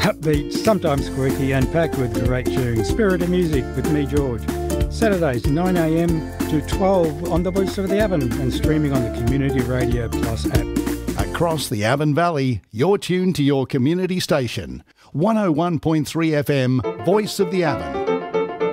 upbeat, sometimes quirky, and packed with great tunes. Spirit of Music with me, George. Saturdays 9 a.m. to 12 on the Voice of the Avon and streaming on the Community Radio Plus app. Across the Avon Valley, you're tuned to your community station. 101.3 FM, Voice of the Avon.